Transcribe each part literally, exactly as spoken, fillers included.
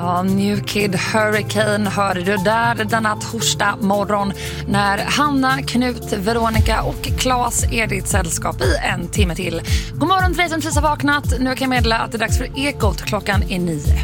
Ja, New Kid Hurricane hörde du där denna torsdag morgon när Hanna, Knut, Veronica och Claes är ditt sällskap i en timme till. God morgon till dig som precis har vaknat. Nu kan jag meddela att det är dags för Ekot. Klockan är nio.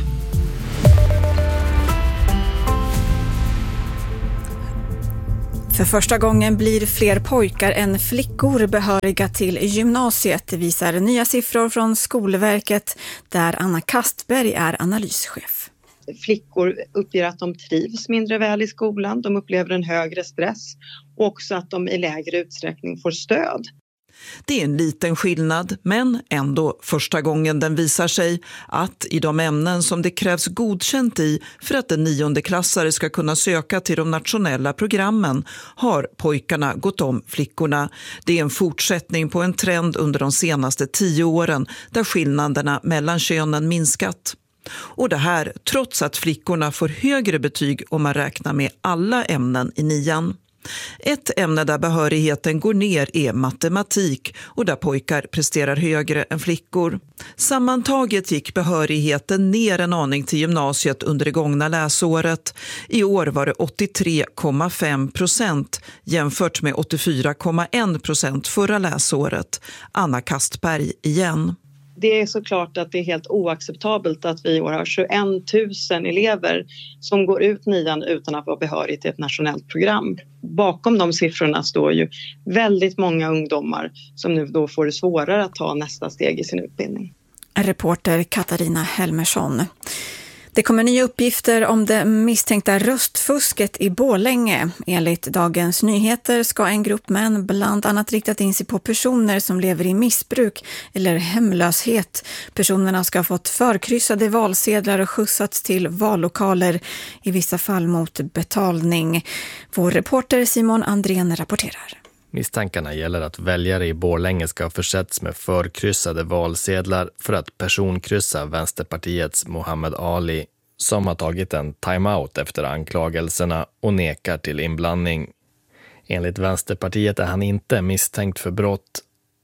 För första gången blir fler pojkar än flickor behöriga till gymnasiet, visar nya siffror från Skolverket där Anna Kastberg är analyschef. Flickor uppger att de trivs mindre väl i skolan, de upplever en högre stress och också att de i lägre utsträckning får stöd. Det är en liten skillnad, men ändå första gången den visar sig att i de ämnen som det krävs godkänt i för att en niondeklassare ska kunna söka till de nationella programmen har pojkarna gått om flickorna. Det är en fortsättning på en trend under de senaste tio åren där skillnaderna mellan könen minskat. Och det här trots att flickorna får högre betyg om man räknar med alla ämnen i nian. Ett ämne där behörigheten går ner är matematik och där pojkar presterar högre än flickor. Sammantaget gick behörigheten ner en aning till gymnasiet under det gångna läsåret. I år var det åttiotre komma fem procent jämfört med åttiofyra komma en procent förra läsåret. Anna Kastberg igen. Det är såklart att det är helt oacceptabelt att vi i år har tjugoett tusen elever som går ut nian utan att vara behörig till ett nationellt program. Bakom de siffrorna står ju väldigt många ungdomar som nu då får det svårare att ta nästa steg i sin utbildning. Reporter Katarina Helmersson. Det kommer nya uppgifter om det misstänkta röstfusket i Borlänge. Enligt Dagens Nyheter ska en grupp män bland annat riktat in sig på personer som lever i missbruk eller hemlöshet. Personerna ska ha fått förkryssade valsedlar och skjutsats till vallokaler, i vissa fall mot betalning. Vår reporter Simon Andrén rapporterar. Misstankarna gäller att väljare i Borlänge ska ha försetts med förkryssade valsedlar för att personkryssa Vänsterpartiets Mohammed Ali, som har tagit en timeout efter anklagelserna och nekar till inblandning. Enligt Vänsterpartiet är han inte misstänkt för brott.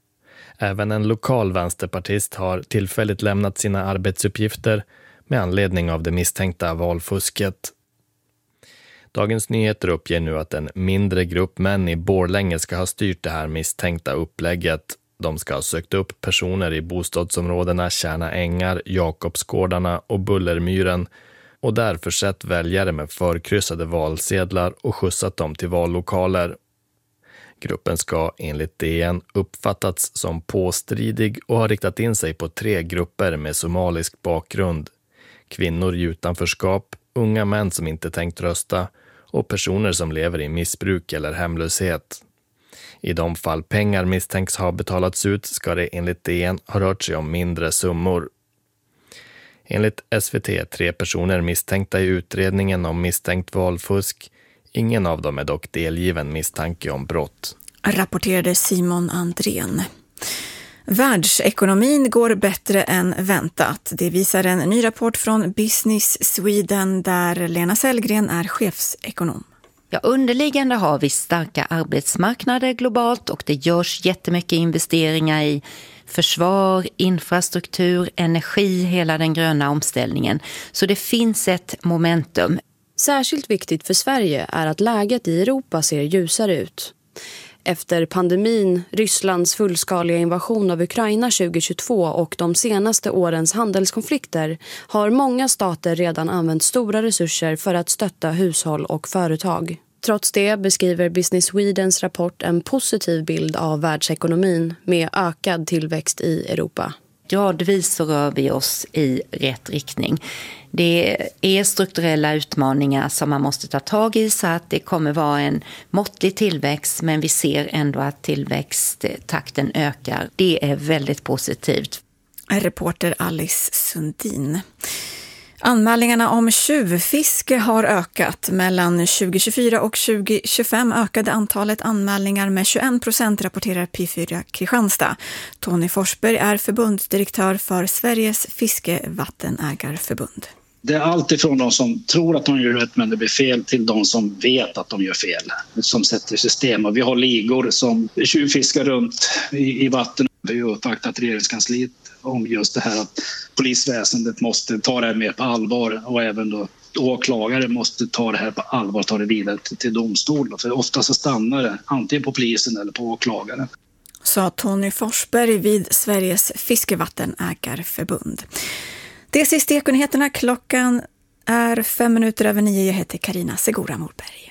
Även en lokal vänsterpartist har tillfälligt lämnat sina arbetsuppgifter med anledning av det misstänkta valfusket. Dagens Nyheter uppger nu att en mindre grupp män i Borlänge ska ha styrt det här misstänkta upplägget. De ska ha sökt upp personer i bostadsområdena Kärna Ängar, Jakobsgårdarna och Bullermyren och därför sett väljare med förkryssade valsedlar och skjutsat dem till vallokaler. Gruppen ska enligt D N uppfattats som påstridig och har riktat in sig på tre grupper med somalisk bakgrund. Kvinnor i utanförskap, unga män som inte tänkt rösta och personer som lever i missbruk eller hemlöshet. I de fall pengar misstänks ha betalats ut ska det enligt D N ha rört sig om mindre summor. Enligt S V T är tre personer misstänkta i utredningen om misstänkt valfusk. Ingen av dem är dock delgiven misstanke om brott. Rapporterade Simon Andrén. Världsekonomin går bättre än väntat. Det visar en ny rapport från Business Sweden där Lena Sellgren är chefsekonom. Ja, underliggande har vi starka arbetsmarknader globalt och det görs jättemycket investeringar i försvar, infrastruktur, energi, hela den gröna omställningen. Så det finns ett momentum. Särskilt viktigt för Sverige är att läget i Europa ser ljusare ut. Efter pandemin, Rysslands fullskaliga invasion av Ukraina tjugohundratjugotvå och de senaste årens handelskonflikter har många stater redan använt stora resurser för att stötta hushåll och företag. Trots det beskriver Business Swedens rapport en positiv bild av världsekonomin med ökad tillväxt i Europa. Gradvis så rör vi oss i rätt riktning. Det är strukturella utmaningar som man måste ta tag i så att det kommer vara en måttlig tillväxt, men vi ser ändå att tillväxttakten ökar. Det är väldigt positivt. Reporter Alice Sundin. Anmälningarna om tjuvfiske har ökat. Mellan tjugo tjugofyra och tjugo tjugofem ökade antalet anmälningar med tjugoen procent, rapporterar P fyra Kristianstad. Tony Forsberg är förbundsdirektör för Sveriges fiskevattenägarförbund. Det är allt ifrån de som tror att de gör rätt men det blir fel till de som vet att de gör fel, som sätter system. Och vi har ligor som tjuvfiskar runt i, i vatten. Vi har uppvaktat regeringskansliet om just det här att polisväsendet måste ta det här mer på allvar och även då åklagare måste ta det här på allvar och ta det vidare till, till domstol. För ofta så stannar det antingen på polisen eller på åklagaren. Sa Tony Forsberg vid Sveriges fiskevattenägarförbund. Det är sista Ekonyheterna. Klockan är fem minuter över nio. Jag heter Carina Segura Morberg.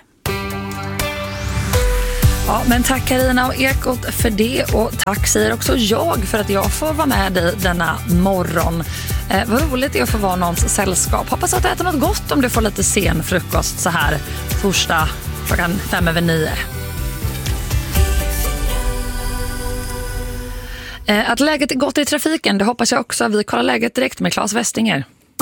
Ja, men tack Carina och Ekot för det, och tack säger också jag för att jag får vara med dig denna morgon. Eh, vad roligt det är att få vara någons sällskap. Hoppas att du äter något gott om du får lite sen frukost så här torsdag klockan fem över nio. Eh, att läget är gott i trafiken, det hoppas jag också. Vi kollar läget direkt med Claes Westinger.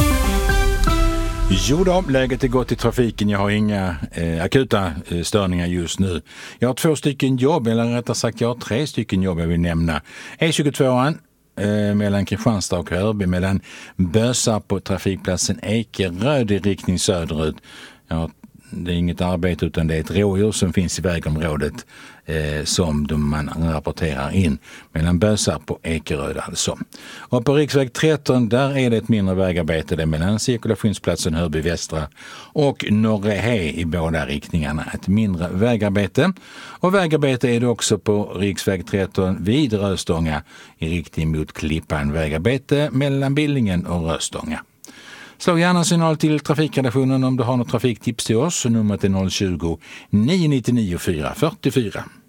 Jo då, läget är gott i trafiken. Jag har inga eh, akuta eh, störningar just nu. Jag har två stycken jobb, eller rättare sagt jag har tre stycken jobb jag vill nämna. E tjugotvåan eh, mellan Kristianstad och Örby, mellan Bösarp på trafikplatsen Ekeröd i riktning söderut. Ja, det är inget arbete utan det är ett rådjur som finns i vägområdet eh, som de man rapporterar in mellan Bösarp och Ekeröd alltså. Och på riksväg tretton där är det ett mindre vägarbete där mellan cirkulationsplatsen Hörby Västra och Norrehe i båda riktningarna. Ett mindre vägarbete. Och vägarbete är det också på riksväg tretton vid Röstånga i riktning mot Klippan. Vägarbete mellan Billingen och Röstånga. Slå gärna signal till trafikredaktionen om du har något trafiktips till oss. Numret är noll tjugo, nio nio nio fyra fyra fyra.